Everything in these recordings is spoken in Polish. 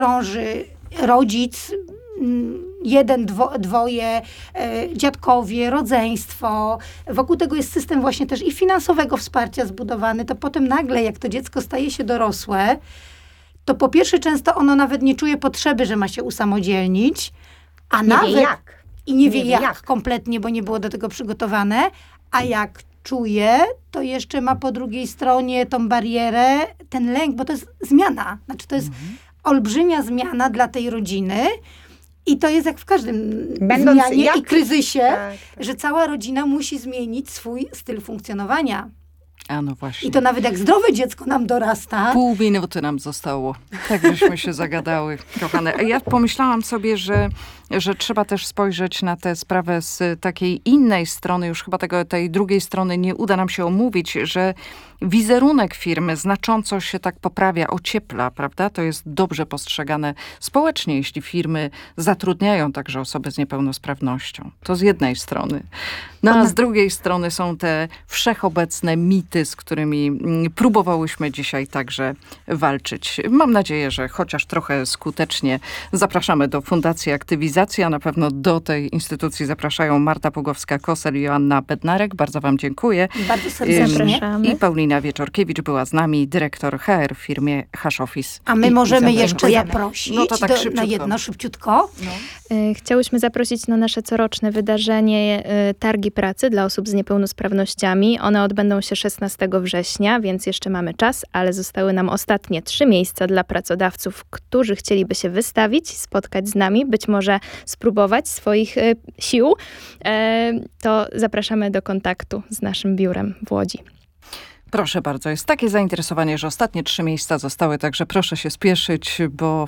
krąży rodzic, jeden, dwoje, dziadkowie, rodzeństwo. Wokół tego jest system właśnie też i finansowego wsparcia zbudowany. To potem nagle, jak to dziecko staje się dorosłe, to po pierwsze często ono nawet nie czuje potrzeby, że ma się usamodzielnić, a Nie wie jak. I nie wie jak kompletnie, bo nie było do tego przygotowane, a jak czuje, to jeszcze ma po drugiej stronie tą barierę, ten lęk, bo to jest zmiana. Znaczy to jest olbrzymia zmiana dla tej rodziny i to jest jak w każdym zmianie i kryzysie, że cała rodzina musi zmienić swój styl funkcjonowania. A no właśnie. I to nawet jak zdrowe dziecko nam dorasta. Pół minuty nam zostało. Tak żeśmy się zagadały, kochane. Ja pomyślałam sobie, że trzeba też spojrzeć na tę sprawę z takiej innej strony. Już chyba tej drugiej strony nie uda nam się omówić, że wizerunek firmy znacząco się tak poprawia, ociepla, prawda? To jest dobrze postrzegane społecznie, jeśli firmy zatrudniają także osoby z niepełnosprawnością. To z jednej strony. No a z drugiej strony są te wszechobecne mity, z którymi próbowałyśmy dzisiaj także walczyć. Mam nadzieję, że chociaż trochę skutecznie zapraszamy do Fundacji Aktywizacja. Na pewno do tej instytucji zapraszają Marta Pugowska-Kosel i Joanna Bednarek. Bardzo wam dziękuję. Bardzo serdecznie. Zapraszamy. I Paulina Wieczorkiewicz była z nami, dyrektor HR w firmie Hash Office. A my możemy jeszcze Dziękujemy. zaprosić No to tak na jedno szybciutko. Chciałyśmy zaprosić na nasze coroczne wydarzenie Targi Pracy dla osób z niepełnosprawnościami. One odbędą się 16 września, więc jeszcze mamy czas, ale zostały nam ostatnie 3 miejsca dla pracodawców, którzy chcieliby się wystawić, spotkać z nami, być może spróbować swoich sił. To zapraszamy do kontaktu z naszym biurem w Łodzi. Proszę bardzo, jest takie zainteresowanie, że ostatnie 3 miejsca zostały, także proszę się spieszyć, bo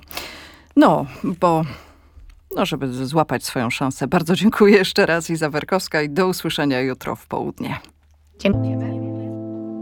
żeby złapać swoją szansę. Bardzo dziękuję jeszcze raz, Iza Werkowska, i do usłyszenia jutro w południe. Dziękujemy.